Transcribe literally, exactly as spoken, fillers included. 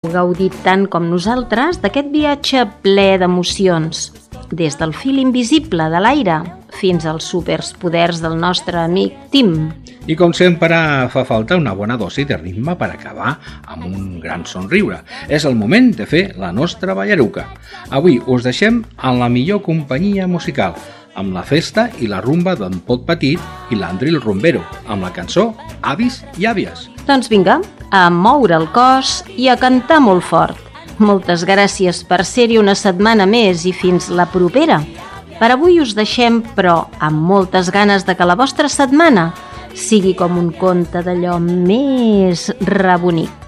gaudit tant com nosaltres d'aquest viatge ple d'emocions, des del fil invisible de l'aire fins als superpoders del nostre amic Tim. I com sempre fa falta una bona dosi de ritme per acabar amb un gran somriure. És el moment de fer la nostra ballaruca. Avui us deixem en la millor companyia musical, amb la festa i la rumba d'en Pot Petit i l'Andril Rumbero, amb la cançó Avis i Àvies. Doncs vinga, a moure el cos i a cantar molt fort. Moltes gràcies per ser-hi una setmana més i fins la propera. Per avui us deixem, però amb moltes ganes de que la vostra setmana sigui com un conte d'allò més rebonic.